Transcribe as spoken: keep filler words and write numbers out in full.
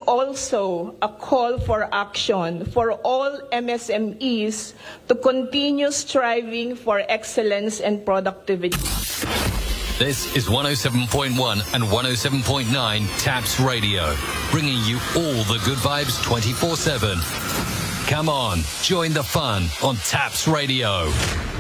also a call for action for all M S M Es to continue striving for excellence and productivity. This is one oh seven point one and one oh seven point nine TAPS Radio, bringing you all the good vibes twenty-four seven. Come on, join the fun on TAPS Radio.